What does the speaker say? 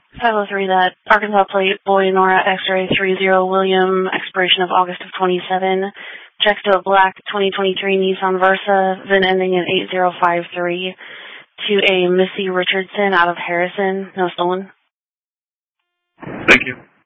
503, that Arkansas plate, Boy Nora X-ray 30 William, expiration of August of 27. Checks to a black 2023 Nissan Versa, VIN ending in 8053. To a Missy Richardson out of Harrison. No stolen. Thank you.